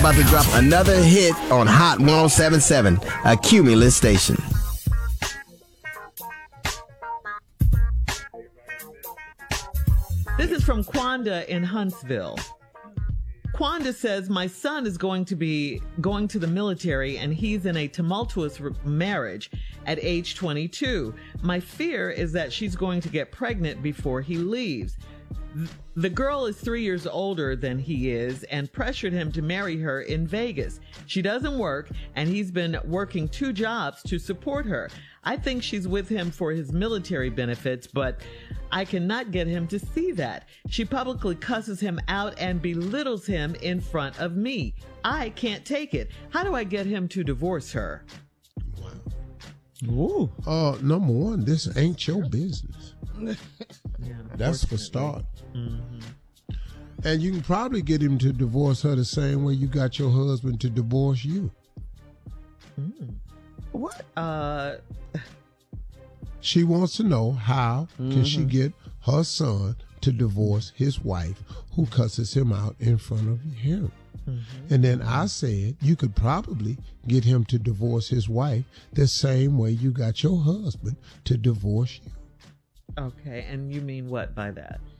about to drop another hit on Hot 107.7, a Cumulus station. This is from Quanda in Huntsville. Quanda says, my son is going to be going to the military and he's in a tumultuous marriage at age 22. My fear is that she's going to get pregnant before he leaves. The girl is 3 years older than he is and pressured him to marry her in Vegas. She doesn't work and he's been working 2 jobs to support her. I think she's with him for his military benefits, but I cannot get him to see that. She publicly cusses him out and belittles him in front of me. I can't take it. How do I get him to divorce her? Ooh. Number one, this ain't your business. Yeah, that's for start. Mm-hmm. And you can probably get him to divorce her the same way you got your husband to divorce you. What? She wants to know how can she get her son to divorce his wife who cusses him out in front of him. And then I said you could probably get him to divorce his wife the same way you got your husband to divorce you. Okay, and you mean what by that?